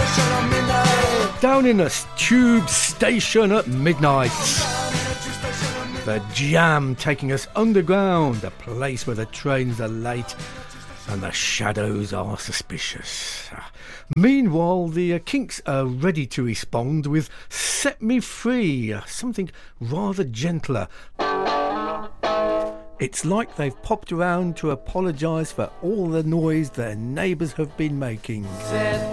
Down in a tube station at midnight. The jam taking us underground, a place where the trains are late and the shadows are suspicious. Meanwhile, the Kinks are ready to respond with Set Me Free, something rather gentler. It's like they've popped around to apologise for all the noise their neighbours have been making.